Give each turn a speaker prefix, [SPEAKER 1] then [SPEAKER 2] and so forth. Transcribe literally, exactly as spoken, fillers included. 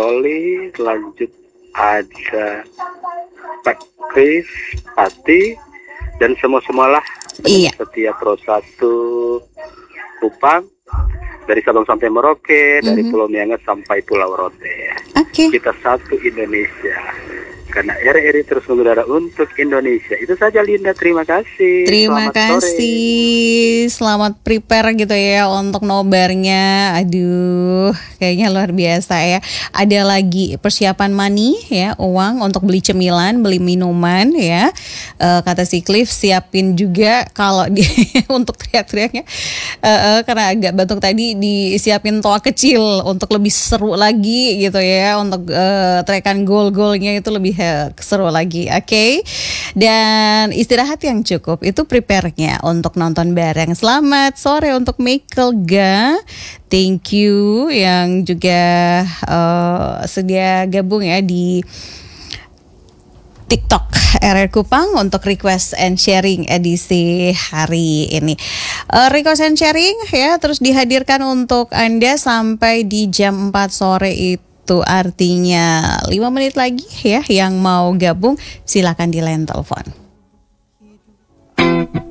[SPEAKER 1] Roli, lanjut ada Pak Kris, Pati, dan semua-semualah
[SPEAKER 2] Iya.
[SPEAKER 1] setiap Pro satu Kupang, dari Sabang sampai Merauke, dari
[SPEAKER 2] Mhm.
[SPEAKER 1] Pulau Miangas sampai Pulau Rote.
[SPEAKER 2] Oke.
[SPEAKER 1] Kita satu Indonesia. Karena R R I terus mengudara untuk Indonesia. Itu saja Linda, terima kasih.
[SPEAKER 2] Terima
[SPEAKER 1] Selamat
[SPEAKER 2] kasih.
[SPEAKER 1] sore.
[SPEAKER 2] Selamat prepare gitu ya untuk nobarnya. Aduh, kayaknya luar biasa ya. Ada lagi persiapan money ya, uang untuk beli cemilan, beli minuman ya. Eh, kata si Cliff siapin juga kalau di untuk teriak-teriaknya. Eh, eh, karena agak batuk tadi disiapin toa kecil untuk lebih seru lagi gitu ya. Untuk eh, teriakan gol-golnya itu lebih eh, seru lagi. Oke. Okay? Dan istirahat yang cukup itu prepare-nya untuk nonton bareng. Selamat sore untuk Michael Ga. Thank you yang juga uh, sedia gabung ya di TikTok R R Kupang untuk request and sharing edisi hari ini. Uh, request and sharing ya terus dihadirkan untuk Anda sampai di jam empat sore itu. Itu artinya lima menit lagi ya yang mau gabung silakan di line telepon.